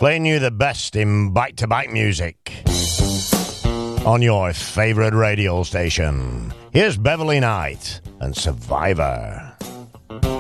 playing you the best in back-to-back music on your favorite radio station. Here's Beverly Knight and Survivor.